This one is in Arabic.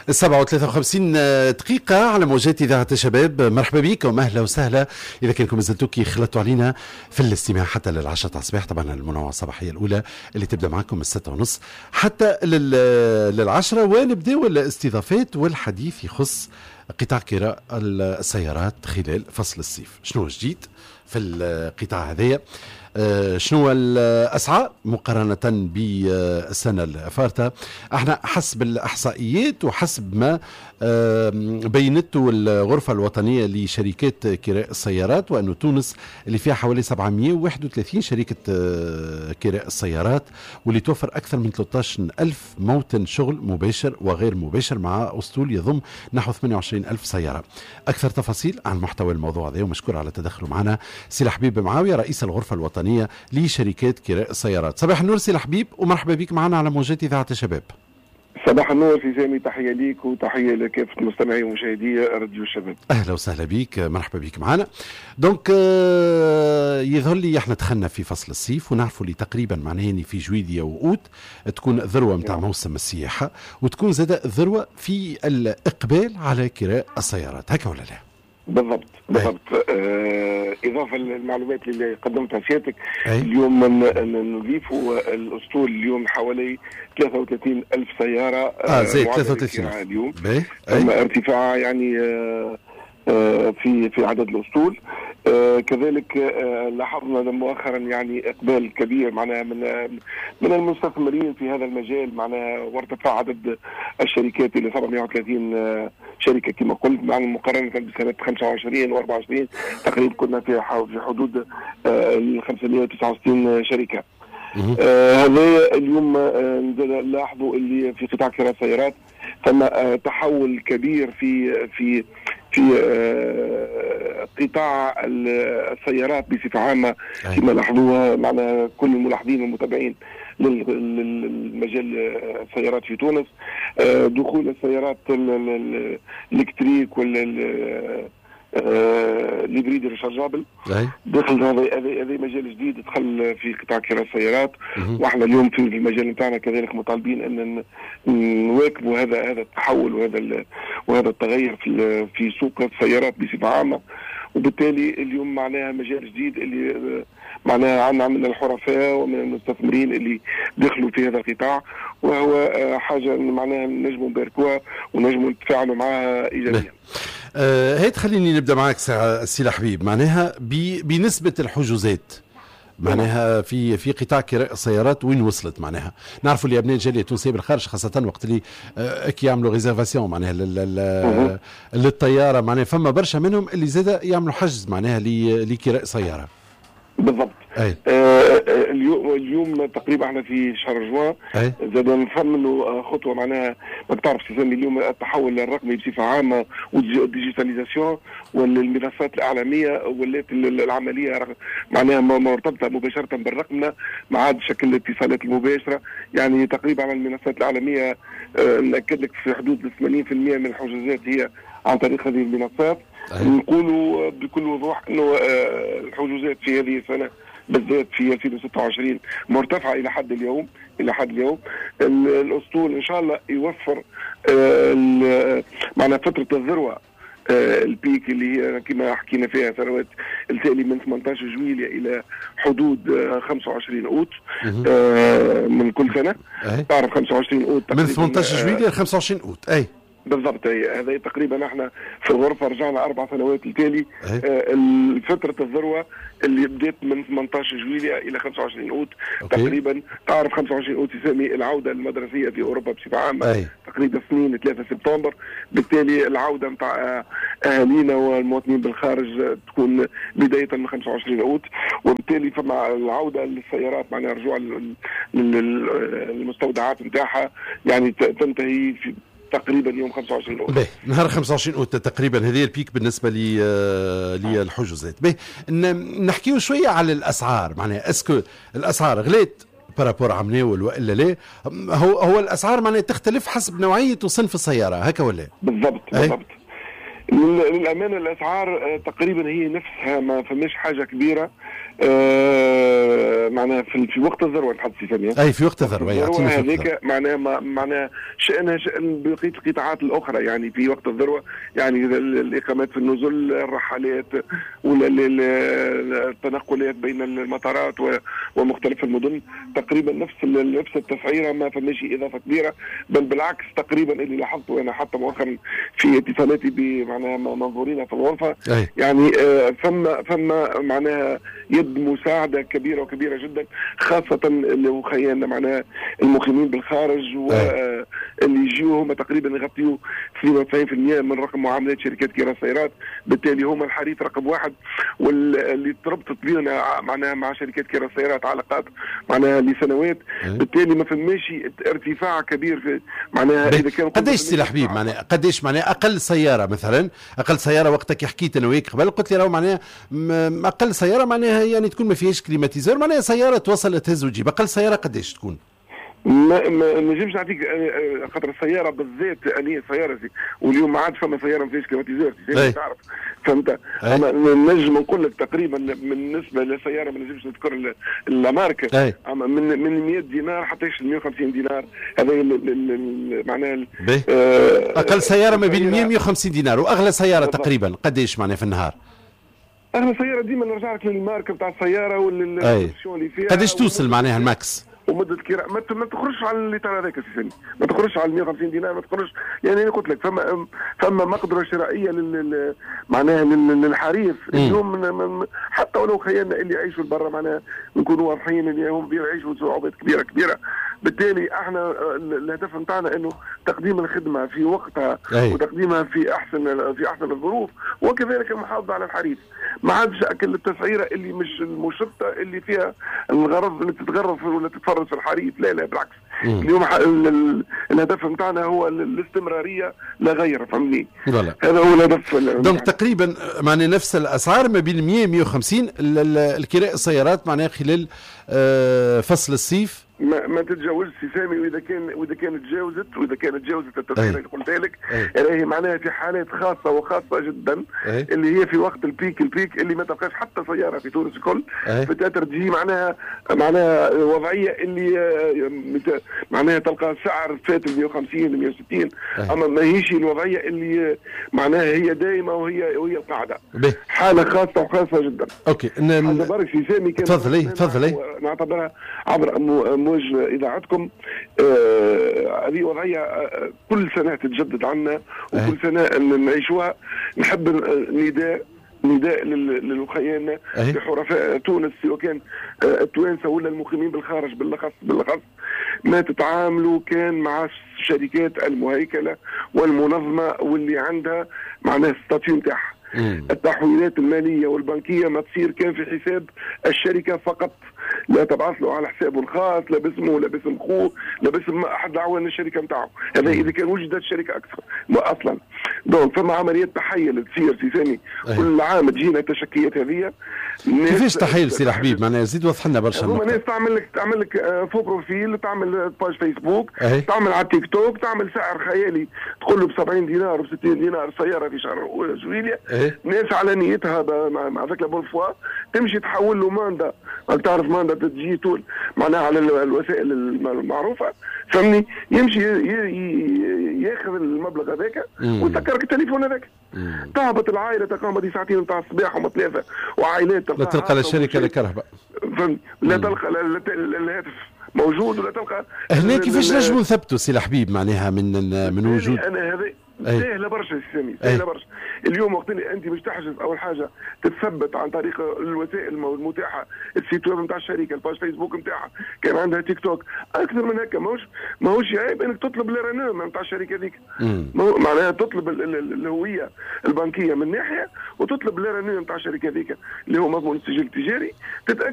7:53 دقيقة على موجات إذاعة الشباب. مرحبا بكم، أهلا وسهلا. إذا كنتم مازلتوا كي خلطوا علينا في الاستماع حتى للعشرة الصباح، طبعا المنوعة الصباحية الأولى اللي تبدأ معكم من 6:30 حتى للعشرة، ونبدأ الاستضافات والحديث يخص قطاع كراء السيارات خلال فصل الصيف. شنو جديد في القطاع هذايا؟ شنو الأسعار مقارنة بالسنة الفارطة؟ احنا حسب الإحصائيات وحسب ما بينته الغرفة الوطنية لشركات كراء السيارات، وأنه تونس اللي فيها حوالي 731 شركة كراء السيارات، واللي توفر أكثر من 13,000 موطن شغل مباشر وغير مباشر، مع أسطول يضم نحو 28,000 سيارة. أكثر تفاصيل عن محتوى الموضوع هذا، ومشكور على تدخله معنا سي الحبيب معاوية، رئيس الغرفة الوطنية لشركات كراء السيارات. صباح النور سي الحبيب، ومرحبا بك معنا على موجات إذاعة الشباب. صباح النور في سامي، تحية ليك وتحية لكافة مستمعي ومشاهدي راديو الشباب. أهلا وسهلا بك، مرحبا بك معنا. دونك يظهر لي احنا دخلنا في فصل الصيف، ونعرفوا لي تقريبا معناه في جويلية وأوت تكون ذروة متاع موسم السياحة، وتكون زادة ذروة في الإقبال على كراء السيارات، هكا ولا لا؟ بالضبط. إضافة للمعلومات اللي قدمتها سيادتك، اليوم نضيفوا الأسطول اليوم حوالي 33,000 سيارة. زي 33 اليوم ارتفاع يعني في عدد الأسطول. كذلك لاحظنا مؤخرا يعني إقبال كبير معناها من المستثمرين في هذا المجال، معناها وارتفاع عدد الشركات إلى 730 شركة كما قلت، مع مقارنة بسنة 25 و24 تقريبا كنا في حدود 569 شركة. هذا اليوم نلاحظوا اللي في قطاع كراء السيارات ثم تحول كبير في قطاع السيارات بصفة عامة كما لاحظوها معنا كل الملاحظين والمتابعين للمجال السيارات في تونس. دخول السيارات الالكتريك الهيبريد ريشارجابل دخل، هذا مجال جديد دخل في قطاع كراء السيارات، واحنا اليوم في المجال نتاعنا كذلك مطالبين ان نواكبوا هذا التحول وهذا التغير في سوق السيارات بصفة عامة. وبالتالي اليوم معناها مجال جديد اللي معناها عندنا من الحرفاء ومن المستثمرين اللي دخلوا في هذا القطاع، وهو حاجة معناها نجموا نباركوها ونجموا نتفاعلوا معها إيجابيا. هيت خليني نبدأ معك سي الحبيب، معناها بنسبة الحجوزات معناها في قطاع كراء السيارات وين وصلت؟ معناها نعرفوا اللي ابناء الجاليه التونسيه بالخارج خاصه وقت اللي كي يعملوا ريزرفاسيون معناها للطياره، معناها فما برشا منهم اللي زاد يعملوا حجز معناها لكراء سياره. بالضبط. اليوم تقريبا احنا في شهر جوان زاد نثمنوا خطوه معناها ما تعرف سيزن اليوم التحول الرقمي بصفه عامه والديجيتاليزاسيون والمنصات الاعلاميه ولات العمليه معناها مرتبطه مباشره بالرقمنه، ما عاد شكل الاتصالات المباشره. يعني تقريبا على المنصات الاعلاميه ناكد لك في حدود 80% من الحجوزات هي عن طريق هذه المنصات. نقولوا بكل وضوح انه الحجوزات في هذه السنه بالذات في 2026 مرتفعه الى حد اليوم. الاسطول ان شاء الله يوفر معنا فتره الذروه البيك اللي هي كما حكينا فيها سنوات التالي من 18 جويلية الى حدود 25 اوت من كل سنة. تعرف 25 اوت من 18 جويلية ل 25 اوت. بالضبط. هذا تقريبا احنا في الغرفه رجعنا 4 سنوات التالي. فتره الذروه اللي بدات من 18 جويلية الى 25 اوت تقريبا. تعرف 25 اوت يسمي العوده المدرسيه في اوروبا بصفه عامه تقريبا 3 سبتمبر. بالتالي العوده نتاع اهالينا والمواطنين بالخارج تكون بدايه من 25 اوت، وبالتالي فما العوده للسيارات معناها رجوع للمستودعات نتاعها يعني تنتهي في تقريبا يوم 25 أوت. نهار 25 أوت تقريبا هذه البيك بالنسبة للحجوزات. نحكيه شوية على الأسعار، معناها اسكو الأسعار غليت بارابور عمناول وإلا لا؟ هو الأسعار معناها تختلف حسب نوعية وصنف السيارة، هكا ولا؟ بالضبط. للأمانة الأسعار تقريبا هي نفسها، ما فماش حاجة كبيرة. معناها في وقت الذروه تحدث ثانيه. اي في وقت الذروه يعطينا هذاك معناها شأنها شأن بقيه القطاعات الاخرى. يعني في وقت الذروه يعني الاقامات في النزل، الرحلات ولا التنقلات بين المطارات ومختلف المدن تقريبا نفس التسعيره، ما فماش اضافه كبيره، بل بالعكس تقريبا اللي لاحظته انا حتى مؤخرا في اتصالاتي معناها منظورين في الغرفه. يعني ثم معناها يد مساعده كبيره وكبيره جدا، خاصه اللي خيالنا معناها المقيمين بالخارج واللي يجيو هم تقريبا يغطيوا 92% من رقم معاملات شركات كرا السيارات، بالتالي هم الحريف رقم واحد، واللي تربطت بينا معناها مع شركات كرا السيارات علاقات معناها لسنوات، بالتالي ما فماش ارتفاع كبير في معناها اذا كان قداش سي الحبيب معناها قداش معناها اقل سياره مثلا، اقل سياره وقتك حكيت انا وياك قبل قلت لي راهو معناها اقل سياره معناها يعني تكون ما فيهاش كليماتيزور، معناها سياره توصل تهز وتجيب، اقل سياره قداش تكون؟ ما نجمش نعطيك خاطر السياره بالذات اني سيارتي واليوم ما عادش فما سياره ما فيهاش كليماتيزور تعرف فهمت. اما نجم نقول لك تقريبا بالنسبه للسياره ما نجمش نذكر الماركه، اما من 100 دينار حتى 150 دينار هذا معناها اقل سياره ما بين 100 150 دينار. واغلى سياره تقريبا قداش معناها في النهار؟ اغلى سياره ديما نرجع لك للماركه بتاع السياره والفونكسيون اللي فيها قداش توصل معناها الماكس ومده الكراء. ما تخرجش على الليتر هذاك سيدي، ما تخرجش على 150 دينار، ما تخرجش. يعني انا قلت لك فما مقدره شرائيه معناها للحريف اليوم، حتى ولو خيالنا اللي يعيشوا برا معناها نكونوا واضحين اللي هم بيعيشوا صعوبات كبيره. بالتالي احنا الهدف نتاعنا انه تقديم الخدمه في وقتها وتقديمها في احسن الظروف، وكذلك المحافظه على الحريف. ما عادش اكل التسعيره اللي مش المشطه اللي فيها الغرض اللي تتغرف ولا تتفرج في الحريف، لا بالعكس. اليوم الهدف نتاعنا هو الاستمراريه لا غير، فهمني؟ هذا هو الهدف. دونك تقريبا معناها نفس الاسعار ما بين 100 150 الكراء السيارات معناها خلال فصل الصيف ما تتجاوزش سامي. واذا كانت تجاوزت التسعيره اللي قلت لك راهي معناها في حالات خاصه جدا اللي هي في وقت البيك اللي ما تلقاش حتى سياره في تونس الكل بتاتر تجي معناها وضعيه اللي معناها تلقى سعر فات 150 160، اما ما هيش الوضعيه اللي معناها هي دائمه وهي القاعده. حاله خاصه جدا. اوكي برك في سامي كان تفضلي نعتبرها عبر موج اذاعتكم. هذه وضعيه كل سنه تتجدد عنا وكل سنه نعيشوها. نحب نداء للخيانة في حرفاء تونس، سواء كان التوانسه ولا المقيمين بالخارج بالاخص ما تتعاملوا كان مع الشركات المهيكله والمنظمه واللي عندها معناها الستاتيو نتاعها. التحويلات الماليه والبنكيه ما تصير كان في حساب الشركه فقط، لا تبعث له على حسابه الخاص، لا باسمه لا باسم اخوه لا باسم احد اعوان الشركه نتاعه. هذا اذا كان وجدت الشركه اكثر اصلا. دونك فما عمليات تحيل تصير في ثاني كل عام تجينا التشكيات هذه. كيفاش تحيل سي الحبيب معناها زيد وضح لنا برشا. هما ناس تعمل لك فو بروفيل، تعمل باج فيسبوك، تعمل على تيك توك، تعمل سعر خيالي تقول له ب 70 دينار و 60 دينار سياره في شهر جويليا. ناس على نيتها مع ذاك لابون فوا تمشي تحول له ماندا، تعرف ماندا تجي طول معناها على الوسائل المعروفه، فهمني؟ يمشي ياخذ المبلغ هذاك ويسكرك التليفون هذاك. تهبط العائله تلقاهم هذه ساعتين نتاع الصباح هم ثلاثه وعائلات لا تلقى لا شركه لا كهرباء، لا تلقى الهاتف موجود ولا تلقى. هنا كيفاش نجموا نثبتوا سي الحبيب معناها من وجود؟ انا هذا سهله برشا سامي، سهله برشا. اليوم وقت اللي انت مش تحجز اول حاجه تتثبت عن طريق الوسائل المتاحه، السيت ويب نتاع الشركه، الباج فيسبوك نتاعها، كان عندها تيك توك، اكثر من هكا ماهوش عيب انك تطلب ليرانوم نتاع الشركه هذيك. معناها تطلب الهويه البنكيه من ناحيه وتطلب ليرانوم نتاع الشركه هذيك اللي هو مضمون السجل التجاري، تتاكد